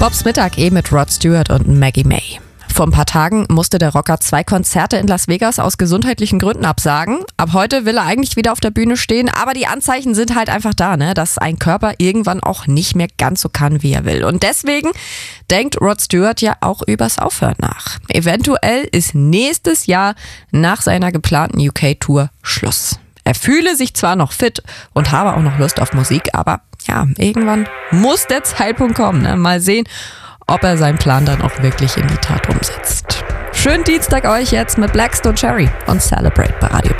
Bobs Mittag mit Rod Stewart und Maggie May. Vor ein paar Tagen musste der Rocker 2 Konzerte in Las Vegas aus gesundheitlichen Gründen absagen. Ab heute will er eigentlich wieder auf der Bühne stehen, aber die Anzeichen sind halt einfach da, dass ein Körper irgendwann auch nicht mehr ganz so kann, wie er will. Und deswegen denkt Rod Stewart ja auch übers Aufhören nach. Eventuell ist nächstes Jahr nach seiner geplanten UK-Tour Schluss. Er fühle sich zwar noch fit und habe auch noch Lust auf Musik, aber ja, irgendwann muss der Zeitpunkt kommen. Mal sehen, ob er seinen Plan dann auch wirklich in die Tat umsetzt. Schönen Dienstag euch jetzt mit Blackstone Cherry und Celebrate bei Radio